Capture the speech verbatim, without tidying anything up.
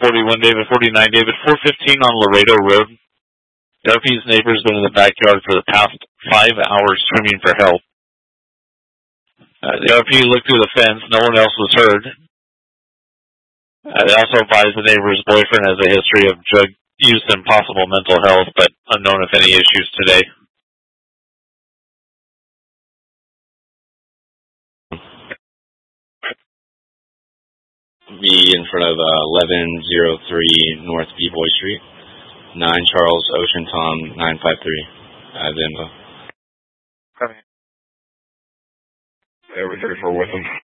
forty-one David, forty-nine David, four fifteen on Laredo Road. The R P's neighbor's been in the backyard for the past five hours screaming for help. Uh, the R P looked through the fence. No one else was heard. Uh, they also advised the neighbor's boyfriend has a history of drug use and possible mental health, but unknown if any issues today. Be in front of uh, eleven oh three North B-Boy Street, nine Charles Ocean Tom nine five three. Uh, the info. Okay. Yeah, we're here for with him.